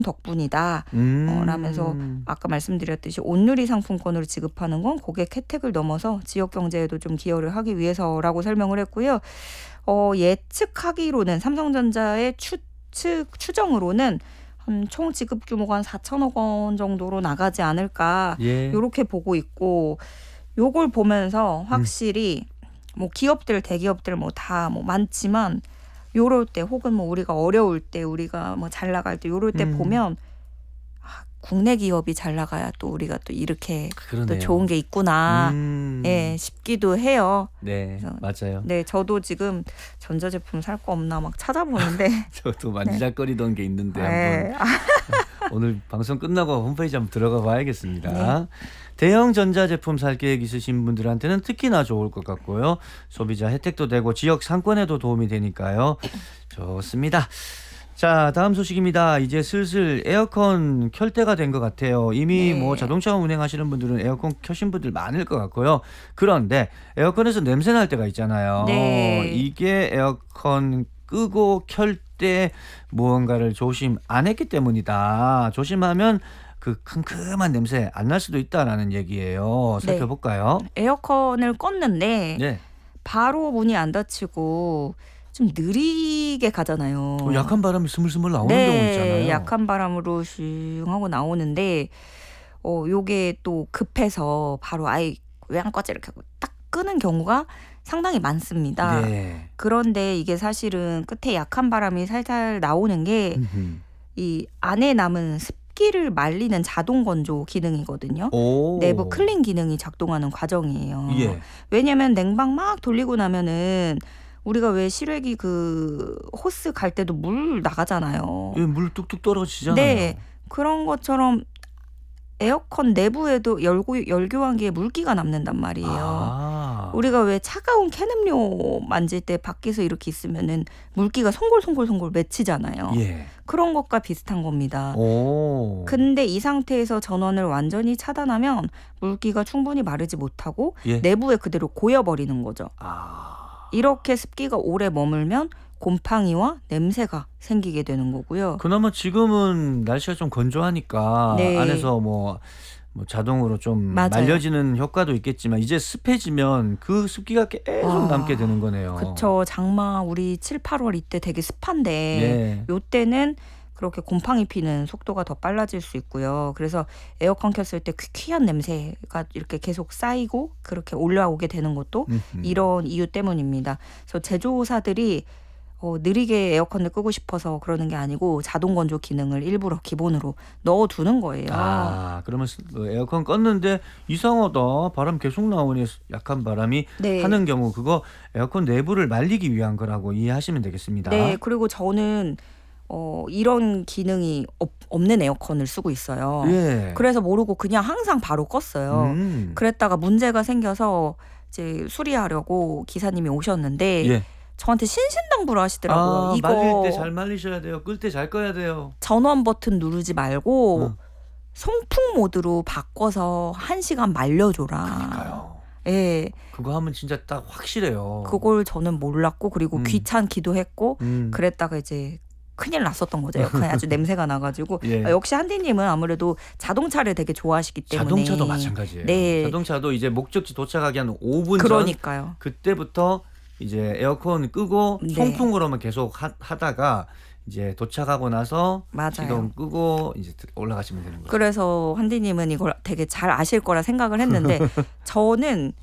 덕분이다. 라면서 아까 말씀드렸듯이 온누리 상품권으로 지급하는 건 고객 혜택을 넘어서 지역 경제에도 좀 기여를 하기 위해서라고 설명을 했고요. 예측하기로는 삼성전자의 추정으로는 총 지급 규모가 한 4천억 원 정도로 나가지 않을까 이렇게 보고 있고, 요걸 보면서 확실히 뭐 기업들 대기업들 뭐 다 뭐 많지만 요럴 때 혹은 뭐 우리가 어려울 때 우리가 뭐 잘 나갈 때 요럴 때 보면 국내 기업이 잘 나가야 또 우리가 또 이렇게 또 좋은 게 있구나 싶기도 해요. 네, 맞아요. 네, 저도 지금 전자제품 살 거 없나 막 찾아보는데 저도 만지작거리던 게 있는데 한번 오늘 방송 끝나고 홈페이지 한번 들어가 봐야겠습니다. 대형 전자제품 살 계획 있으신 분들한테는 특히나 좋을 것 같고요. 소비자 혜택도 되고 지역 상권에도 도움이 되니까요. 좋습니다. 자, 다음 소식입니다. 이제 슬슬 에어컨 켤 때가 된 것 같아요. 이미 뭐 자동차 운행하시는 분들은 에어컨 켜신 분들 많을 것 같고요. 그런데 에어컨에서 냄새 날 때가 있잖아요. 이게 에어컨 끄고 켤 때 무언가를 조심 안 했기 때문이다. 조심하면 그 큼큼한 냄새 안 날 수도 있다라는 얘기예요. 살펴볼까요? 에어컨을 껐는데 바로 문이 안 닫히고 좀 느리게 가잖아요. 약한 바람이 스물스물 나오는 경우 있잖아요. 약한 바람으로 슝 하고 나오는데 요게 또 급해서 바로 아예 왜 안 꺼지 이렇게 하고 딱 끄는 경우가 상당히 많습니다. 그런데 이게 사실은 끝에 약한 바람이 살살 나오는 게 이 안에 남은 습기를 말리는 자동 건조 기능이거든요. 내부 클린 기능이 작동하는 과정이에요. 왜냐면 냉방 막 돌리고 나면은 우리가 왜 실외기 그 호스 갈 때도 물 나가잖아요. 물 뚝뚝 떨어지잖아요. 네, 그런 것처럼 에어컨 내부에도 열교환기에 물기가 남는단 말이에요. 우리가 왜 차가운 캔음료 만질 때 밖에서 이렇게 있으면은 물기가 송골송골 맺히잖아요. 그런 것과 비슷한 겁니다. 근데 이 상태에서 전원을 완전히 차단하면 물기가 충분히 마르지 못하고 내부에 그대로 고여버리는 거죠. 이렇게 습기가 오래 머물면 곰팡이와 냄새가 생기게 되는 거고요. 그나마 지금은 날씨가 좀 건조하니까 안에서 뭐 자동으로 좀 말려지는 효과도 있겠지만 이제 습해지면 그 습기가 계속 남게 되는 거네요. 그쵸. 장마 우리 7, 8월 이때 되게 습한데 요때는 그렇게 곰팡이 피는 속도가 더 빨라질 수 있고요. 그래서 에어컨 켰을 때 퀴퀴한 냄새가 이렇게 계속 쌓이고 그렇게 올라오게 되는 것도 이런 이유 때문입니다. 그래서 제조사들이 느리게 에어컨을 끄고 싶어서 그러는 게 아니고 자동 건조 기능을 일부러 기본으로 넣어두는 거예요. 그러면 에어컨 껐는데 이상하다. 바람 계속 나오니 약한 바람이 하는 경우 그거 에어컨 내부를 말리기 위한 거라고 이해하시면 되겠습니다. 네. 그리고 저는 이런 기능이 없는 에어컨을 쓰고 있어요. 그래서 모르고 그냥 항상 바로 껐어요. 그랬다가 문제가 생겨서 이제 수리하려고 기사님이 오셨는데 저한테 신신당부를 하시더라고요. 이거 말릴 때 잘 말리셔야 돼요. 끌 때 잘 꺼야 돼요. 전원 버튼 누르지 말고 송풍 모드로 바꿔서 1시간 말려줘라. 그러니까요. 그거 하면 진짜 딱 확실해요. 그걸 저는 몰랐고 그리고 귀찮기도 했고 그랬다가 이제 큰일 났었던 거죠. 아주 냄새가 나가지고. 역시 한디님은 아무래도 자동차를 되게 좋아하시기 때문에. 자동차도 마찬가지예요. 자동차도 이제 목적지 도착하기 한 5분 그러니까요. 전 그때부터 이제 에어컨 끄고 송풍으로만 계속 하다가 이제 도착하고 나서 시동 끄고 이제 올라가시면 되는 거죠. 그래서 한디님은 이걸 되게 잘 아실 거라 생각을 했는데 저는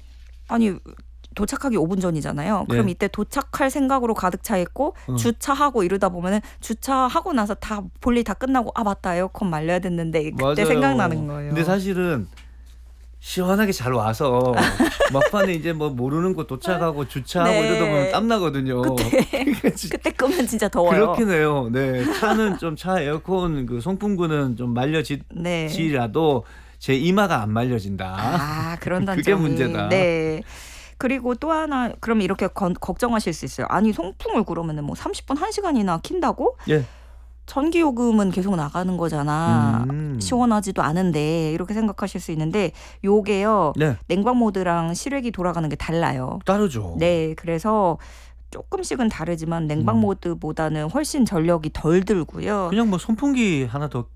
도착하기 5분 전이잖아요. 그럼 이때 도착할 생각으로 가득 차 있고 주차하고 이러다 보면은 주차하고 나서 다 볼일 다 끝나고 맞다 에어컨 말려야 됐는데 그때 생각나는 거예요. 근데 사실은 시원하게 잘 와서 막판에 이제 뭐 모르는 곳 도착하고 주차하고 이러다 보면 땀 나거든요. 그때 끄면 진짜 더워요. 그렇긴 해요. 차는 좀 차 에어컨 그 송풍구는 좀 말려지라도 제 이마가 안 말려진다. 그런 단점이. 그게 문제다. 그리고 또 하나 그럼 이렇게 걱정하실 수 있어요. 아니 송풍을 그러면은 뭐 30분 1시간이나 킨다고? 전기요금은 계속 나가는 거잖아. 시원하지도 않은데 이렇게 생각하실 수 있는데 요게요. 냉방 모드랑 실외기 돌아가는 게 달라요. 다르죠. 그래서 조금씩은 다르지만 냉방 모드보다는 훨씬 전력이 덜 들고요. 그냥 뭐 선풍기 하나 더